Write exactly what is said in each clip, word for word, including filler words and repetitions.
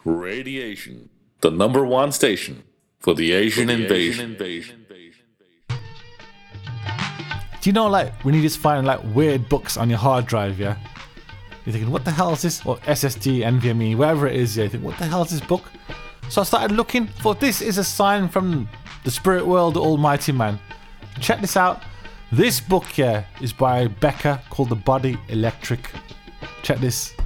Radiation, the number one station for the Asian invasion. Do you know, like, when you just find like weird books on your hard drive, yeah? You're thinking, what the hell is this? Or S S D, N V M E, wherever it is, yeah. You think, what the hell is this book? So I started looking for this is a sign from the spirit world, the almighty man. Check this out. This book here is by Becker called The Body Electric. Check this.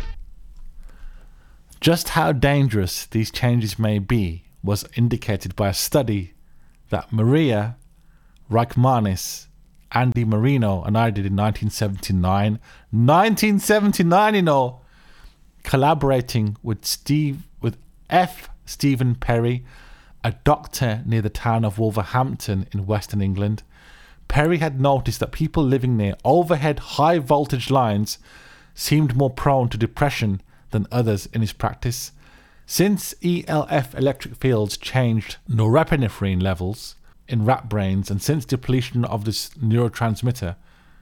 Just how dangerous these changes may be was indicated by a study that Maria Reichmanis, Andy Marino and I did in nineteen seventy-nine. nineteen seventy-nine, you know. Collaborating with Steve, with F. Stephen Perry, a doctor near the town of Wolverhampton in Western England. Perry had noticed that people living near overhead high voltage lines seemed more prone to depression than others in his practice. Since E L F electric fields changed norepinephrine levels in rat brains, and since depletion of this neurotransmitter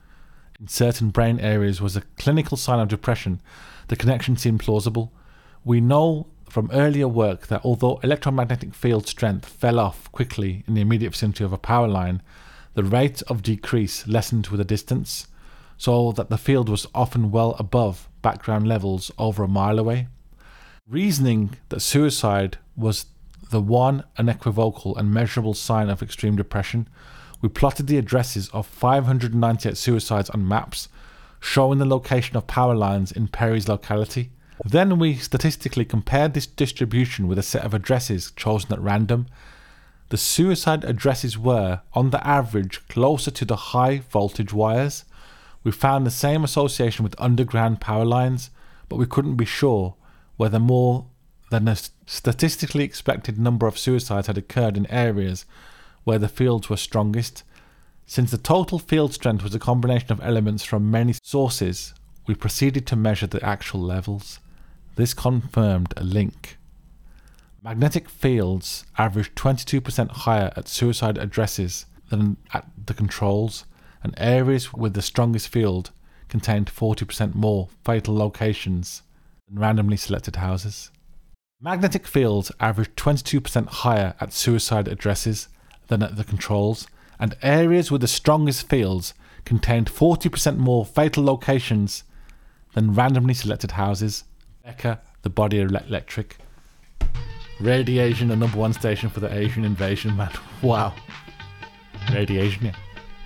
in certain brain areas was a clinical sign of depression, the connection seemed plausible. We know from earlier work that although electromagnetic field strength fell off quickly in the immediate vicinity of a power line, the rate of decrease lessened with the distance, so that the field was often well above background levels over a mile away. Reasoning that suicide was the one unequivocal and measurable sign of extreme depression, we plotted the addresses of five hundred ninety-eight suicides on maps, showing the location of power lines in Perry's locality. Then we statistically compared this distribution with a set of addresses chosen at random. The suicide addresses were, on the average, closer to the high voltage wires. We found the same association with underground power lines, but we couldn't be sure whether more than a statistically expected number of suicides had occurred in areas where the fields were strongest. Since the total field strength was a combination of elements from many sources, we proceeded to measure the actual levels. This confirmed a link. Magnetic fields averaged twenty-two percent higher at suicide addresses than at the controls, and areas with the strongest field contained forty percent more fatal locations than randomly selected houses. Magnetic fields averaged twenty-two percent higher at suicide addresses than at the controls, and areas with the strongest fields contained forty percent more fatal locations than randomly selected houses. Becker, The Body Electric. Radiation, the number one station for the Asian invasion, man. Wow. Radiation, yeah.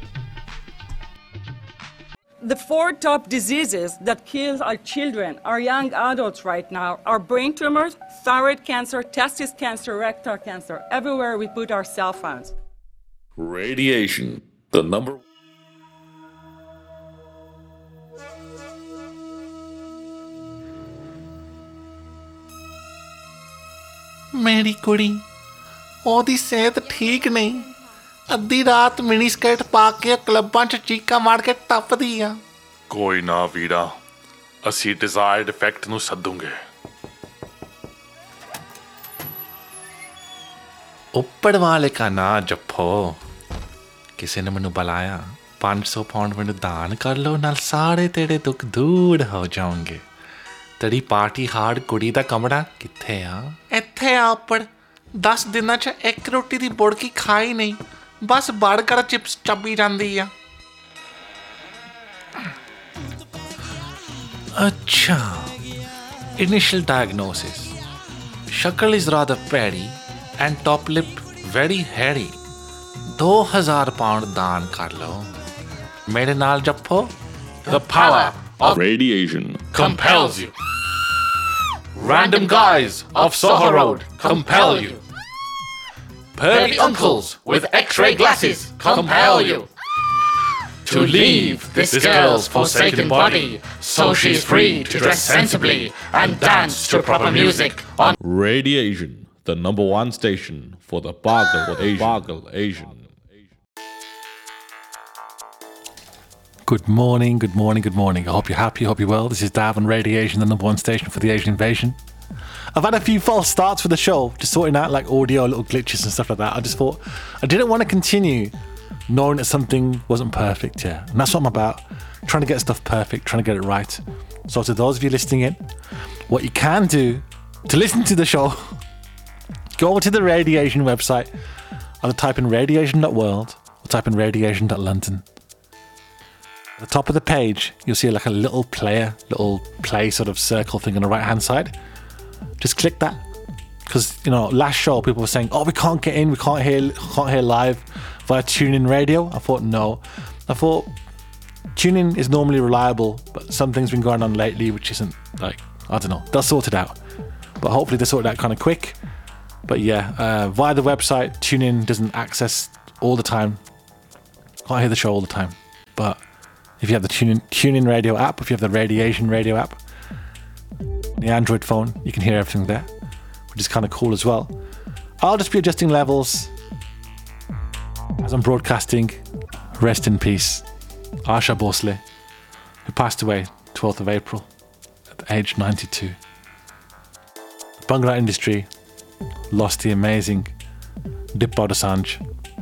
The four top diseases that kill our children, our young adults right now, are brain tumors, thyroid cancer, testis cancer, rectal cancer, everywhere we put our cell phones. Radiation, the number ਮੇਰੀ ਕੁੜੀ ਉਹਦੀ ਸਿਹਤ ਠੀਕ ਨਹੀਂ ਅੱਧੀ ਰਾਤ mini skirt ਪਾ ਕੇ ਕਲੱਬਾਂ 'ਚ ਚੀਕਾਂ ਮਾਰ ਕੇ ਟੱਪਦੀ ਆ ਕੋਈ ਨਾ ਵੀਰਾ ਅਸੀਂ ਡਿਜ਼ਾਇਰਡ ਇਫੈਕਟ ਨੂੰ ਸੱਦੂਗੇ ਉੱਪਰ ਵਾਲੇ ਕਾ ਨਾ ਜੱਫੋ ਕਿਸੇ ਨੇ ਮੈਨੂੰ ਬੁਲਾਇਆ ਪੰਜ ਸੌ ਪਾਉਂਡ ਮੈਨੂੰ ਦਾਨ ਕਰ ਲਓ ਨਾਲ ਸਾਰੇ ਤੇਰੇ ਦੁੱਖ ਦੂਰ ਹੋ ਜਾਣਗੇ ਤੇਰੀ ਪਾਰਟੀ ਹਾਰਡ ਕੁੜੀ ਦਾ ਕਮਰਾ ਕਿੱਥੇ ਆ ਇੱਥੇ ਆ ਉੱਪਰ ਦਸ ਦਿਨਾਂ 'ਚ ਇੱਕ ਰੋਟੀ ਦੀ ਬੁੜਕੀ ਖਾਈ ਨਹੀਂ ਬਸ ਬਰਗਰ ਚਿਪਸ ਚੱਬੀ ਜਾਂਦੀ ਆ ਅੱਛਾ ਇਨੀਸ਼ੀਅਲ ਡਾਇਗਨੋਸਿਸ ਸ਼ਕਲ ਇਜ਼ ਰਾਦਰ ਪੈਰੀ and top lip very Harry ਦੋ ਹਜ਼ਾਰ ਪਾਉਂਡ ਦਾਨ ਕਰ ਲਓ ਮੇਰੇ ਨਾਲ ਜੱਫੋ The power of radiation compels you. Random guys of Soho Road compel you. Pervy uncles with x-ray glasses compel you. To leave this girl's forsaken body so she's free to dress sensibly and dance to proper music on Radiation, the number one station for the Bagal Asian. Bagal Asian. Good morning, good morning, good morning. I hope you're happy, I hope you're well. This is Dav on Radiation, the number one station for the Asian invasion. I've had a few false starts for the show, just sorting out like audio, little glitches and stuff like that. I just thought, I didn't want to continue knowing that something wasn't perfect, yeah. And that's what I'm about, trying to get stuff perfect, trying to get it right. So to those of you listening in, what you can do To listen to the show, go to the Radiation website, either type in radiation dot world or type in radiation dot london. At the top of the page, you'll see like a little player, little play sort of circle thing on the right hand side. Just click that. Because, you know, last show people were saying, oh, we can't get in, we can't hear can't hear live via TuneIn Radio. I thought, no. I thought TuneIn is normally reliable, but something's been going on lately which isn't, like, I don't know. They'll sort it out. But hopefully they sort it out kind of quick. But yeah, uh, via the website, TuneIn doesn't access all the time. Can't hear the show all the time. But if you have the TuneIn, TuneIn Radio app, if you have the Radiation Radio app, the Android phone, you can hear everything there, which is kind of cool as well. I'll just be adjusting levels as I'm broadcasting. Rest in peace, Asha Bhosle, who passed away twelfth of April at age ninety-two. The Bhangra industry lost the amazing Dippa Dosanjh,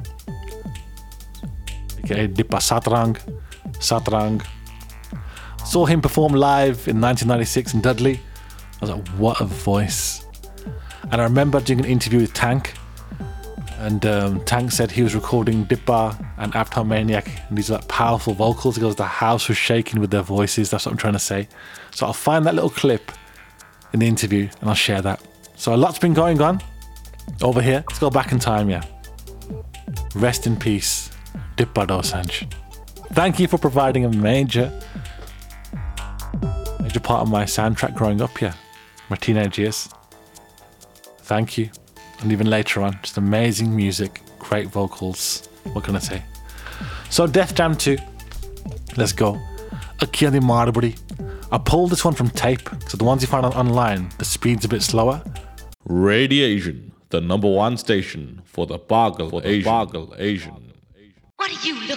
aka Dippa Satrang. Satrang. Saw him perform live in nineteen ninety-six in Dudley. I was like, what a voice. And I remember doing an interview with Tank, and um, Tank said he was recording Dippa and Avatar Maniac, and these are like powerful vocals. He goes, the house was shaking with their voices. That's what I'm trying to say. So I'll find that little clip in the interview and I'll share that. So a lot's been going on over here. Let's go back in time, yeah. Rest in peace, Dippa Dosanjh. Thank you for providing a major, major part of my soundtrack growing up, yeah. My teenage years. Thank you. And even later on, just amazing music, great vocals. What can I say? So Death Jam two. Let's go. Akhiyan Di Marbury. I pulled this one from tape, so the ones you find on online, the speed's a bit slower. Radiation, the number one station for the Bagal Asian. Bagal Asian. What are you looking